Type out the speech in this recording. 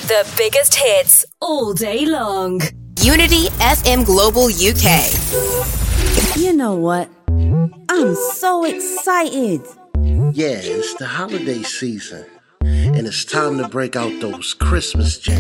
The biggest hits all day long. Unity FM Global UK. You know what? I'm so excited. Yeah, it's the holiday season, and it's time to break out those Christmas jams.